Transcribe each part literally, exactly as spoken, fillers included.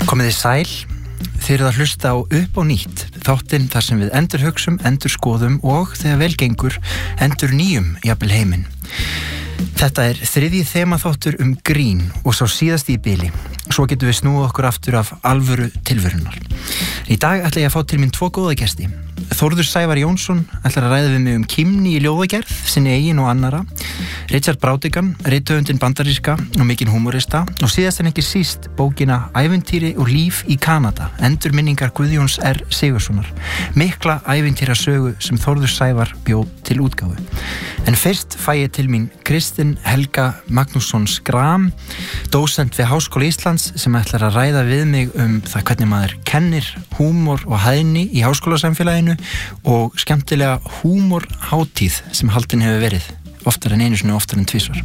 Komið þið sæl, þið eruð að hlusta á Upp á nýtt, þáttinn þar sem við endurhugsum, endurskoðum og þegar vel gengur, endur nýjum jafnvel heiminn. Þetta er þriðji þemaþáttur um grín og sá síðasti í bili. Svo getum við snúið okkur aftur af alvöru tilverunar. Í dag ætla ég að fá til mín tvo góða gesti. Þórður Sævar Jónsson ætlar að ræða við mig um kímni í ljóðagerð, sinni eigin og annara. Richard Brautigan, rithöfundinn bandaríska og mikinn húmorista og síðast en ekki síst bókina Ævintýri og líf í Kanada, endurminningar Guðjóns R. Sigurðssonar. Mikla ævintýrasögu sem Þórður Sævar bjó til útgáfu. En fyrst fæ ég til mín Kristinn Helga Magnússon Schram, dósent við Háskóla Íslands sem ætlar að ræða við mig um það hvernig maður kennir húmor og hæðni í háskólasamfélaginu og skemmtilega húmorhátíð sem haldin hefur verið oftar en einu sinni, oftar en tvisvar.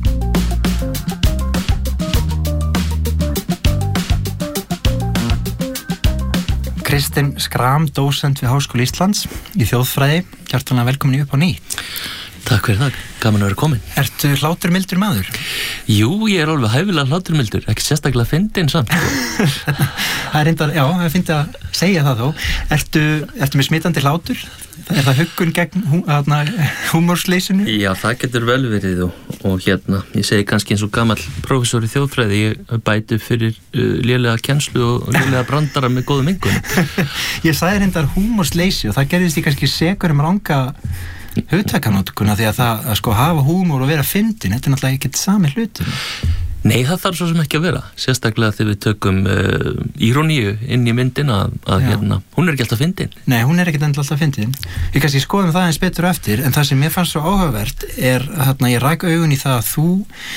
Kristinn Schram, dósent við Háskóla Íslands í þjóðfræði. Hjartanlega velkomin í Upp á nýtt. Takk fyrir það, gaman að vera komin. Ertu hláturmildur maður? Jú, ég er alveg hæfilega hláturmildur, ekki sérstaklega fyndinn samt. Það er reyndar, já, ég fyndi að segja það þó. Ertu, ertu með smitandi hlátur? Er það huggun gegn hú, hana, húmorsleysinu? Já, það getur vel verið og, og hérna, ég segi kannski eins og gamall prófessor í þjóðfræði, ég bæti fyrir uh, lélega kennslu og lélega brandara með góðum engunum. Ég sagði reyndar húmorsleysi og það gerðist ég kannski sekur um ranga hugtakanótkuna því að það að sko hafa húmor og vera fyndin, þetta er náttúrulega ekki sami hlutur. Nei, það þarf svo sem ekki að vera, sérstaklega þegar við tökum uh, íróníu inn í myndina að, að hérna, hún er ekki alltaf fyndin. Nei, hún er ekki alltaf fyndin. Við kannski skoðum það eins betur eftir, en það sem mér fannst svo áhugavert er, hérna, ég ræk augun í það að þú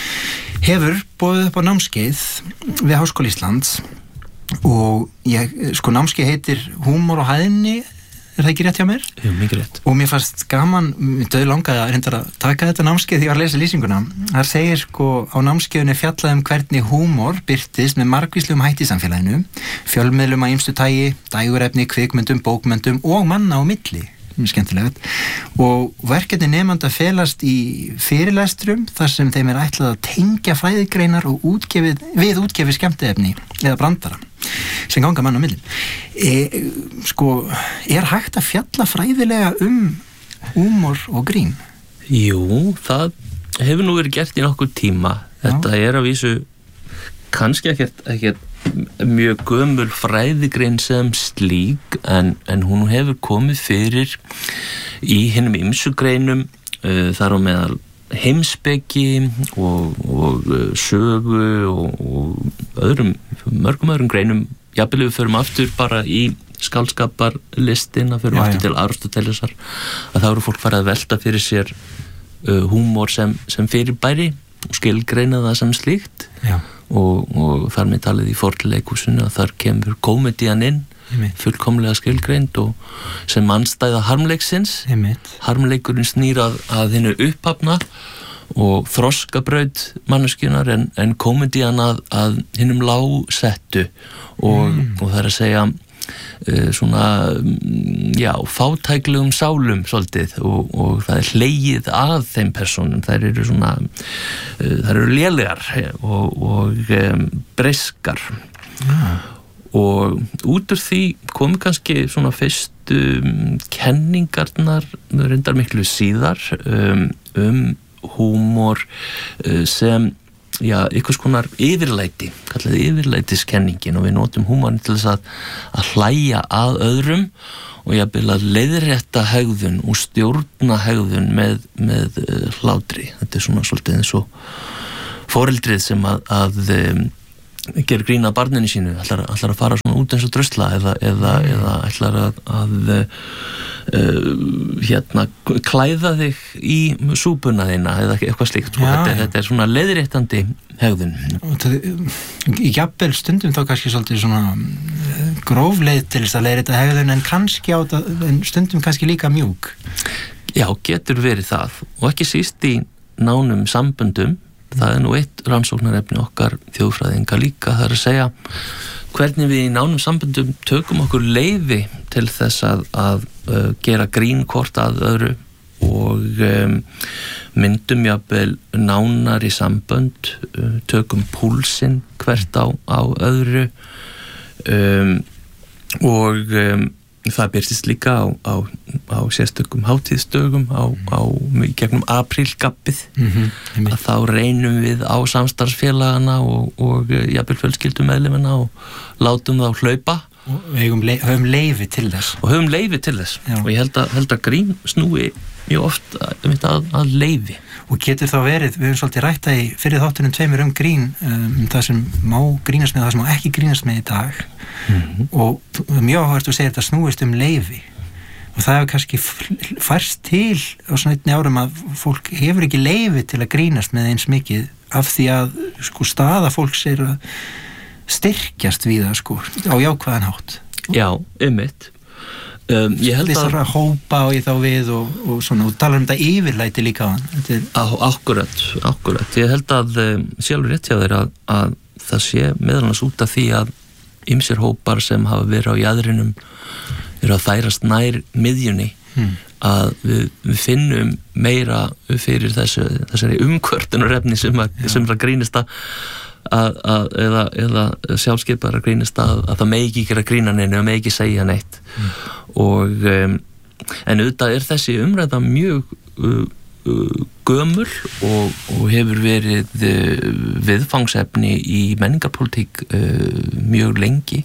hefur boðið upp á námskeið við Háskóla Íslands og ég, sko námskeið heitir Húmor og hæðni. Er það ekki rétt hjá mér? Jú, mikið rétt. Og mér fannst gaman, mér döði langaði að reynda að taka þetta námskeið því ég var að lesa lýsinguna. Það segir sko á námskeiðunni fjallað um hvernig húmor birtist með margvíslegum hætti í samfélaginu, fjölmiðlum að ýmsu tagi, dægurefni, kvikmyndum, bókmyndum og manna á milli. Mjög skemmtilegt. Og verkefni nemanda felast í fyrirlestrum þar sem þeim er ætlað að tengja fræðigreinar og útgefið, við útgefið skemmtiefni eða brandara sem ganga mann á millin. E, sko, er hægt að fjalla fræðilega um húmor og grín? Jú, það hefur nú verið gert í nokkur tíma. Þetta Já. er að vísu kannski ekkert, ekkert mjög gömul fræðigrein sem slík en, en hún hefur komið fyrir í hinum ýmsu greinum uh, þar á meðal heimspeki og, og uh, sögu og, og öðrum, mörgum öðrum greinum. Jafnvel við förum aftur bara í skáldskaparlistina, förum já, aftur já. til Aristótelesar að það eru fólk farið að velta fyrir sér uh, húmor sem, sem fyrirbæri og skilgreina það sem slíkt. Já. Og, og þar með talið í fornleikhúsinu að þar kemur komedían inn Einmitt. fullkomlega skilgreind og sem andstæða harmleiksins Einmitt. harmleikurinn snýr að, að hinnu upphafna og þroskabraut manneskjunar en, en komedían að, að hinnum lágsettu og, mm. og það er að segja uh, svona já, fátæklegum sálum svolítið og, og það er hlegið að þeim personum, þær eru svona uh, þær eru lélegar og, og um, breyskar ja. og út úr því komu kannski svona fyrstu um, kenningarnar reyndar miklu síðar um, um húmor uh, sem já, einhvers konar yfirlæti, kallað yfirlætiskenningin og við notum húmorinn til þess að, að hlæja að öðrum og jafnvel að leiðrétta hegðun og stjórna hegðun með, með uh, hlátri. Þetta er svona svolítið eins og foreldrið sem að, að um, gerir grín að barninu sínu, ætlar, ætlar að fara svona út eins og drusla eða, eða, mm. eða ætlar að, að uh, hérna, klæða þig í súpuna þína eða eitthvað slíkt. Já, þetta, þetta er svona leiðréttandi hegðun. Í jafnvel stundum þá kannski svolítið svona grófleið til þess að leiðrétta hegðun en kannski á þetta, en stundum kannski líka mjúk. Já, getur verið það og ekki síst í nánum samböndum. Það er nú eitt rannsóknarefni okkar þjóðfræðinga líka, það er að segja hvernig við í nánum samböndum tökum okkur leyfi til þess að, að uh, gera grín hvort að öðru og um, myndum jafnvel nánari sambönd, uh, tökum púlsinn hvert á, á öðru, um, og um, það byrstist líka á, á, á sérstökum hátíðsdögum á, á gegnum aprílgappið mm-hmm. að þá reynum við á samstarfsfélagana og, og jafnvel fjölskyldumeðlimina og látum þá hlaupa og við höfum, le- höfum leifi til þess og höfum leifi til þess Já. og ég held að, held að grín snúi mjög oft að, að, að leifi og getur þá verið, við höfum svolítið rætta í fyrir þáttunum tveimur um grín um það sem má grínast með og það sem má ekki grínast með í dag mm-hmm. og mjög áhugavert þú segir þetta snúist um leifi og það hefur kannski færst til á svona einni árum að fólk hefur ekki leifi til að grínast með eins mikið af því að sko staða fólks er að styrkjast við það sko á jákvæðan hátt Já, einmitt um, ég held að þessara hópa og ég þá við og, og svona, og talar um þetta yfirlæti líka þetta er... á, akkurat, akkurat ég held að um, sjálfur rétt hjá þeir að, að það sé meðal annars út af því að ýmsir hópar sem hafa verið á jaðrinum eru að færast nær miðjunni hmm. að við, við finnum meira fyrir þessu, þessari umkvörtunarefni sem að, sem að grínist að Að, að, eða, eða sjálfskeipaðar að grínast að, að það megi ekki gera grína neinu og megi ekki segja neitt mm. og um, en auðvitað er þessi umræða mjög uh, uh, gömul og, og hefur verið uh, viðfangsefni í menningarpólitík uh, mjög lengi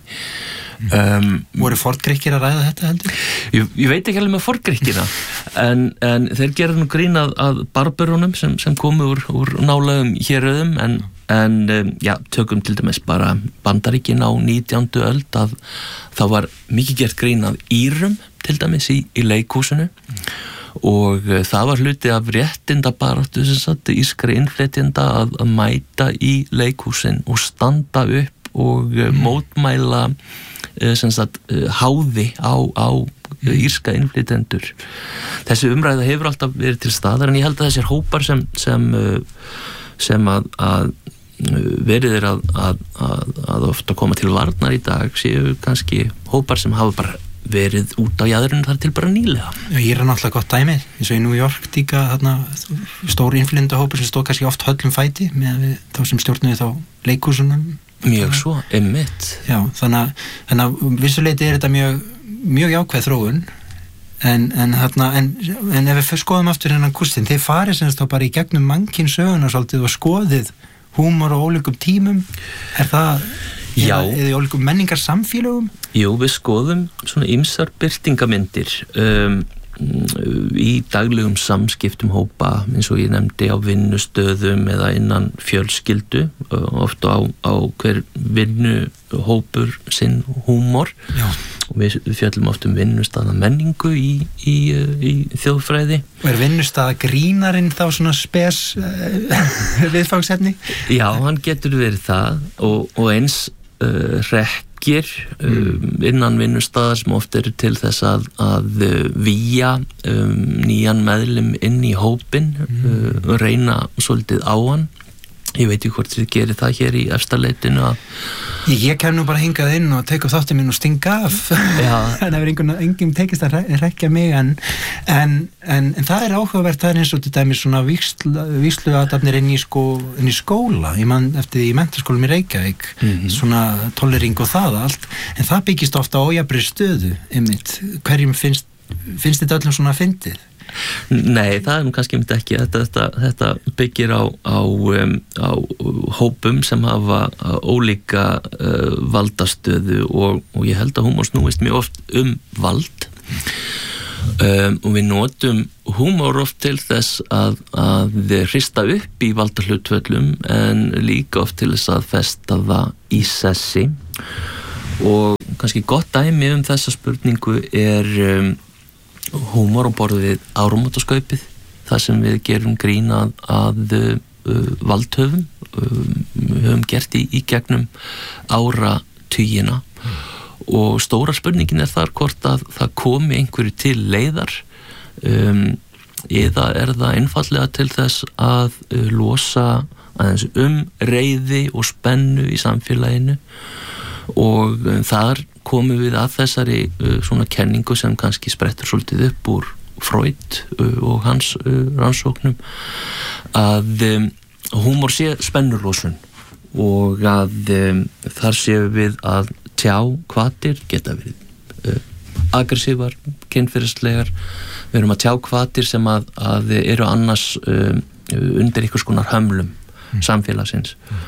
um, voru forngrikkir að ræða þetta heldur? Ég, ég veit ekki alveg með forngrikkina en, en þeir gera nú grín að, að barburunum sem, sem komu úr, úr nálægum héröðum en En um, já, tökum til dæmis bara Bandaríkin á nítjándu öld að það var mikið gert grín af Írum til dæmis í, í leikhúsinu mm. og uh, það var hluti af réttindabaráttu sem satt ískri innflytjenda að, að mæta í leikhúsin og standa upp og uh, mm. mótmæla uh, sem sagt uh, háði á, á mm. írska innflytjendur. Þessi umræða hefur alltaf verið til staðar en ég held að þessir hópar sem, sem, uh, sem að, að verið er að, að, að, að ofta koma til varnar í dag séu kannski hópar sem hafa bara verið út á jaðrinu þar til bara nýlega. Já, ég er náttúrulega gott dæmi eins og í New York líka þarna stór innflytjendahópur sem stóð kannski oft höllum fæti með við, þá sem stjórnuði þá leikhúsunum. Mjög svo, einmitt. Já, þannig að, þannig að vissuleiti er þetta mjög, mjög jákvæð þróun en, en, þarna, en, en ef við skoðum aftur hennan kúrstin, þeir farið sem þá bara í gegnum mannkynssöguna svolítið og skoðið húmor á ólíkum tímum er það Já. eða, eða í ólíkum menningar samfélögum? Jú, við skoðum svona ýmsar birtingamyndir um, í daglegum samskiptum hópa eins og ég nefndi á vinnustöðum eða innan fjölskyldu oft á, á hver vinnuhópur sinn húmor Já. og við fjöllum oft um vinnustaða menningu í, í, í þjóðfræði. Og er vinnustaða grínarinn þá svona spes uh, viðfangsefni? Já, hann getur verið það og, og eins uh, rekkir um, innan vinnustaðar sem oft eru til þess að, að uh, víja um, nýjan meðlim inn í hópin uh, og reyna svolítið á hann. Ég veit ekki hvort þið gerir það hér í efstaleitinu að Ég, ég kem nú bara hingað inn og teka upp þáttinn minn og stinga af en það er engum, engum tekist að rekja mig en, en, en, en það er áhugavert, það er eins og til dæmis svona vígsluathafnir inn í, sko, inn í skóla, ég man eftir því í menntaskólum í Reykjavík, mm-hmm. svona tollering og það allt, en það byggist ofta á ójafnri stöðu, einmitt hverjum finnst, finnst þetta öllum svona fyndið? Nei, það er nú kannski myndi ekki þetta, þetta, þetta byggir á, á, um, á hópum sem hafa ólíka uh, valdastöðu og, og ég held að húmor snúist mjög oft um vald um, og við notum húmor oft til þess að, að hrista upp í valdahlutföllum en líka oft til þess að festa það í sessi og kannski gott dæmi um þessa spurningu er um, húmor á borð við áramótaskaupið það sem við gerum grín að, að uh, valdhöfum um, við höfum gert í, í gegnum áratugina mm. og stóra spurningin er þar hvort að það komi einhverju til leiðar um, eða er það einfallega til þess að uh, losa aðeins um reiði og spennu í samfélaginu og um, þar komum við að þessari uh, svona kenningu sem kannski sprettur svolítið upp úr Freud uh, og hans uh, rannsóknum að um, húmor sé spennurlosun og að um, þar séum við að tjá hvatir, geta verið uh, aggressívar, kynferðislegar, við erum að tjá hvatir sem að, að eru annars um, undir einhvers konar hömlum mm. samfélagsins mm.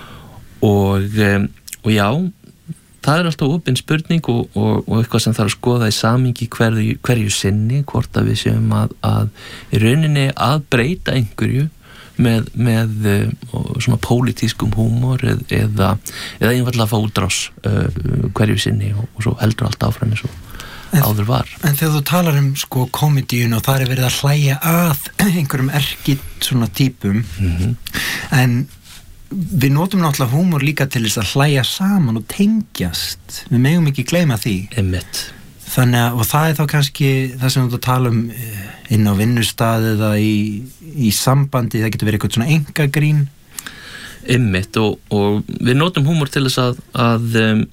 og, um, og já það er alltaf opin spurning og, og, og eitthvað sem þarf að skoða í samhengi hverju, hverju sinni, hvort að við séum að, að í rauninni að breyta einhverju með, með uh, svona pólitískum húmor eð, eða, eða einfallega að fá útrás uh, hverju sinni og, og svo heldur allt áfram eins og en, áður var. En þegar þú talar um sko komedíun og það er verið að hlæja að einhverjum erki svona típum mm-hmm. en við notum náttúrulega húmor líka til þess að hlæja saman og tengjast við megum ekki gleyma því Einmitt. Þannig að, og það er þá kannski það sem þú tala um inn á vinnustað eða í, í sambandi, það getur verið eitthvað svona engagrín Einmitt, og, og við notum húmor til þess að, að um,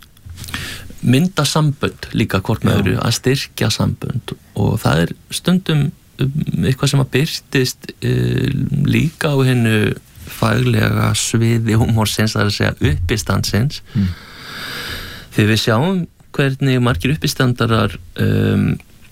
mynda sambönd líka hvort með öðru, að styrkja sambönd og það er stundum eitthvað sem að birtist uh, líka á hennu faglega sviði húmorsins, það er að segja uppistandsins mm. því við sjáum hvernig margir uppistandarar um,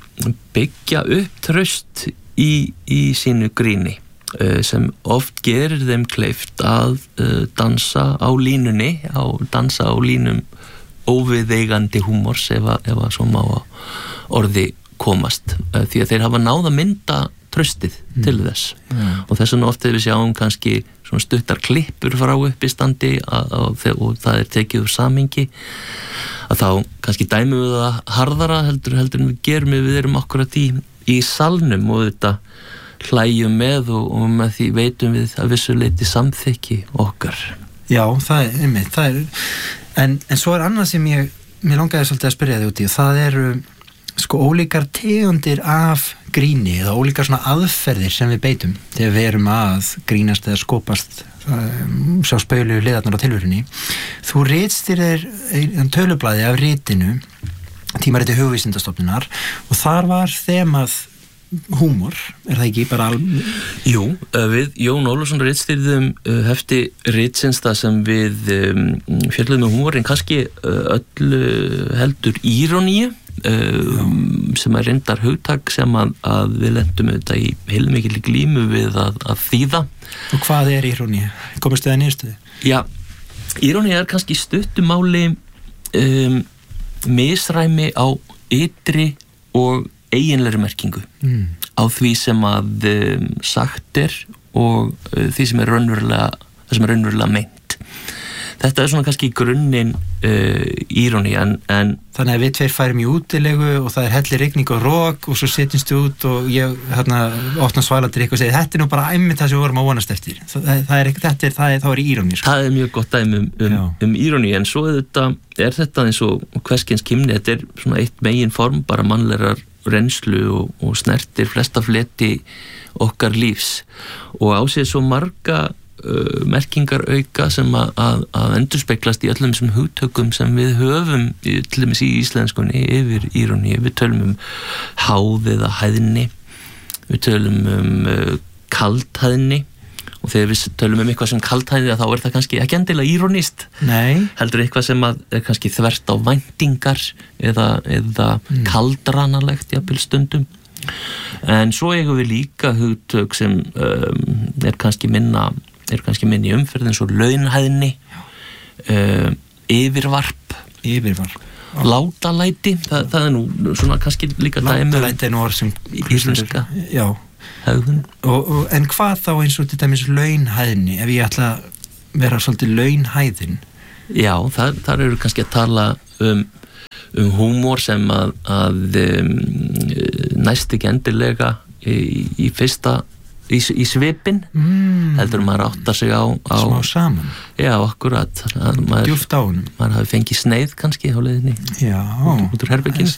byggja upp traust í, í sínu gríni uh, sem oft gerir þeim kleift að uh, dansa á línunni á dansa á línum óviðeigandi húmors ef að, ef að svo má orði komast uh, því að þeir hafa náð að mynda traustið mm. til þess mm. og þess vegna oft þegar við sjáum kannski svona stuttar klippur frá uppistandi að, að, og það er tekið úr samhengi að þá kannski dæmum við það harðara heldur heldur en við gerum við erum akkurat í, í salnum og þetta hlæjum með og, og með því veitum við að vissu leyti samþykki okkar. Já, það er einmitt, það er en, en svo er annað sem ég mér langaði svolítið að spyrja þig út í og það eru sko ólíkar tegundir af gríni eða ólíkar svona aðferðir sem við beitum þegar við erum að grínast eða skopast um, sjá spauðlegu hliðarnar á tilverunni. Þú ritstir þér tölublaði af ritinu tímariti Hugvísindastofnunar og þar var þemað húmor, er það ekki bara alveg? Jú, við Jón Ólafsson ritstýrðum hefti ritsins það sem við um, fjöldum með húmor en kannski öllu heldur íroníu Um, sem er reyndar hugtak sem að, að við lendum auðvitað í heilmikil glímu við að, að þýða. Og hvað er íróní? Komist þið að niðurstöðu? Já, íróní er kannski stuttumáli um, misræmi á ytri og eiginlegri merkingu mm. á því sem að um, sagt er og uh, því sem er raunverulega það sem er raunverulega meint. Þetta er svona kannski grunninn uh, íróní en, en þannig að við tveir færum í útilegu og það er hellir rigning og rok og svo setjumst við út og ég hérna opna svaladrykk og segi þetta er nú bara æmið það sem við vorum að vonast eftir það, það er ekki, þetta er, það er, þá er íróní sko. Það er mjög gott dæmi um, um, um íróní en svo er þetta, er þetta eins og hverskins kynni, þetta er svona eitt megin form bara mannlegar reynslu og, og snertir flesta fleti okkar lífs og á sig svo marga Uh, merkingar auka sem að, að, að endurspeglast í öllum sem hugtökum sem við höfum í, til dæmis í íslenskunni yfir íróní, við tölum um háð eða hæðni við tölum um uh, kaldhæðni og þegar við tölum um eitthvað sem kaldhæðni þá er það kannski ekki endilega írónist Nei. heldur eitthvað sem að er kannski þvert á væntingar eða, eða mm. kaldranalegt jafnvel stundum en svo eigum við líka hugtök sem um, er kannski minna er kannski minni umferð eins og launhæðni uh, yfirvarp yfirvarp látalæti, það, það er nú svona kannski líka dæmi látalæti er nú orð sem íslenska hegðun og, og, en hvað þá eins og til dæmis launhæðni ef ég ætla að vera svolítið launhæðin já, þar, þar eru kannski að tala um, um húmor sem að, að um, næst ekki endilega í, í fyrsta í, í svipin mm. heldur maður áttar sig á, á smá saman já, akkurat djúft á honum maður hafi fengið sneið kannski á leiðinni já út, út úr herbergin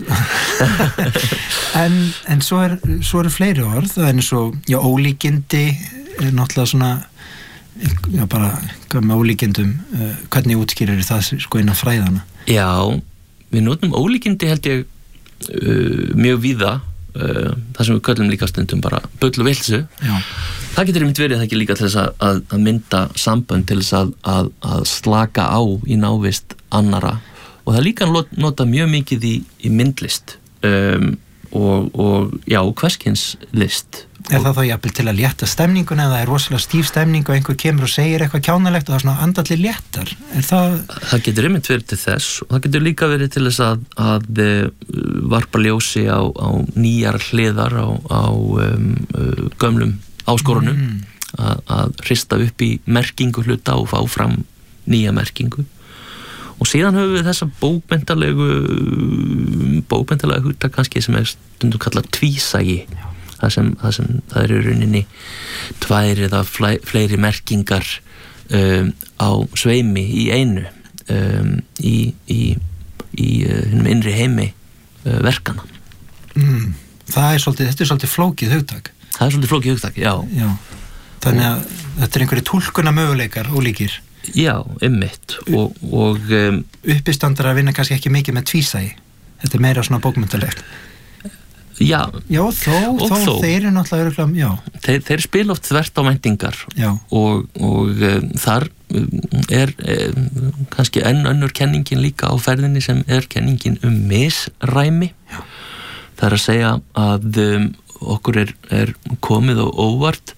en, en svo er svo eru fleiri orð það er eins og, já, ólíkindi er náttúrulega svona já, bara með ólíkindum uh, hvernig útskýrir það sko innan fræðana já, við notum ólíkindi held ég uh, mjög víða Uh, það sem við köllum líka stundum bara bull og vilsu það getur einmitt verið það ekki líka til þess að, að, að mynda sambönd til þess að, að, að slaka á í návist annara og og það líka nota mjög mikið í, í myndlist um, og, og já, hverskins list. Er það þá jafnvel til að létta stemninguna eða er rosalega stíf stemning og einhver kemur og segir eitthvað kjánalegt og það er svona andallir léttar? Er það... Það getur einmitt verið til þess og það getur líka verið til þess að, að varpa ljósi á, á nýjar hliðar á, á um, gömlum áskorunum mm. að, að hrista upp í merkingu hluta og fá fram nýja merkingu. Og síðan höfum við þessa bókmenntalegu bókmenntalegu hugtak kannski sem er stundum kallað tvísægi. Það sem, það sem það eru í rauninni tvær eða fleiri merkingar um, á sveimi í einu um, í, í, í uh, innri heimi uh, verkana. Mm, það er svolítið, þetta er svolítið flókið hugtak. Það er svolítið flókið hugtak, já. já. Þannig að og, þetta er einhverju túlkuna möguleikar ólíkir. Já, einmitt. Og, og um, uppistandar að vinna kannski ekki mikið með tvísægi. Þetta er meira svona bókmenntalegt. Já, já þó, þó, þó, þeir eru náttúrulega öruglega, já. Þeir, þeir spila oft þvert á væntingar og, og um, þar er um, kannski enn önnur kenningin líka á ferðinni sem er kenningin um misræmi. Já. Það er að segja að um, okkur er, er komið á óvart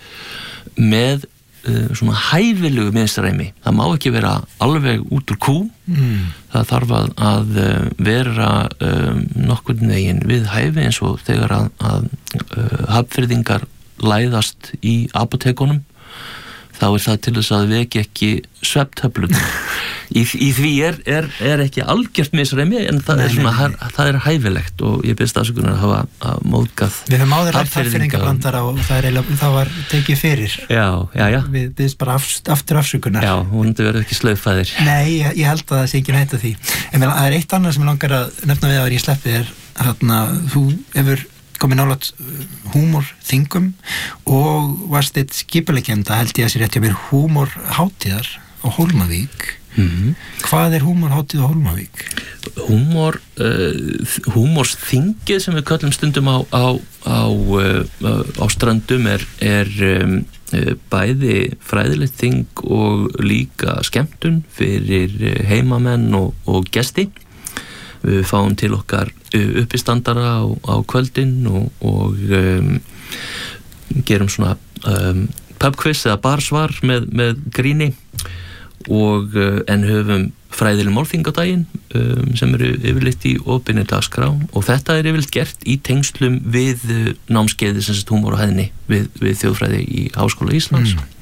með uh, svona hæfilegu misræmi. Það má ekki vera alveg út úr kú. Mm. Það þarf að, að vera um, nokkurn veginn við hæfi eins og þegar að, að uh, hafnfirðingar læðast í apótekunum þá er það til þess að vekja ekki svefntöflun. Í, í því er, er, er ekki algjört misræmi en það, nei, er, svona, nei, nei. það er hæfilegt og ég byrst afsökunar að hafa móðgað Við höfum áður rætt hafnfirðingablandara og það, er, það var tekið fyrir. Já, já, já. Við byrst bara af, aftur afsökunar. Já, hún verður ekki slauðfæðir. Nei, ég, ég held að það sé ekki næta því. En það er eitt annað sem ég langar að nefna við að ég sleppi þér. Þarna, þú hefur komið nálægt húmorþingum og varst eitt skipuleggjenda held ég að sér rétt hjá mér húmorhátíðar á Hólmavík. Mm-hmm. Hvað er húmorhátíð á Hólmavík? Húmor uh, húmorsþingið sem við köllum stundum á, á, á, uh, á ströndum er, er um, bæði fræðilegt þing og líka skemmtun fyrir heimamenn og, og gesti. Við fáum til okkar uppistandara á, á kvöldin og, og um, gerum svona um, pubquiz eða barsvar með, með gríni og uh, en höfum fræðileg málþing á daginn um, sem eru yfirleitt í opinni dagskrá og þetta er yfirleitt gert í tengslum við uh, námskeiði sem sett húmor og hæðni við, við þjóðfræði í Háskóla Íslands. Mm.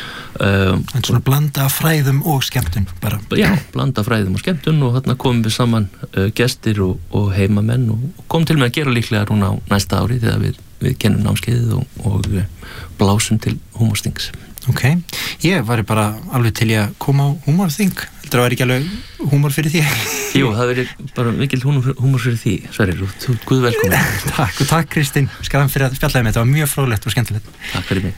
Um, en svona blanda fræðum og skemmtun bara. Já, blanda fræðum og skemmtun og þarna komum við saman uh, gestir og, og heimamenn og, og komum til með að gera líklega núna á næsta ári þegar við, við kennum námskeiðið og, og uh, blásum til húmorstings. Ok, ég var bara alveg til að koma á húmorþing. Heldur það var ekki alveg húmor fyrir því? Jú, það verið bara mikil húmor fyrir því, Sverrir, og þú guð velkomin. Takk og takk Kristín, skaðan fyrir að spjallaði með þetta, það var mjög fróðlegt og skemmtilegt. Takk fyrir mig.